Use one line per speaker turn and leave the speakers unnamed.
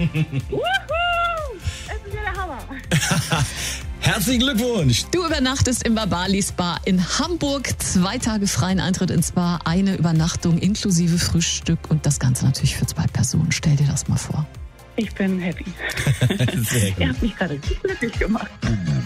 Wuhu! Es ist ja der Hammer.
Herzlichen Glückwunsch.
Du übernachtest im Babali Spa in Hamburg. 2 Tage freien Eintritt ins Spa, eine Übernachtung inklusive Frühstück und das Ganze natürlich für 2 Personen. Stell dir das mal vor.
Ich bin happy.
Sehr gut.
Ihr habt mich gerade glücklich gemacht.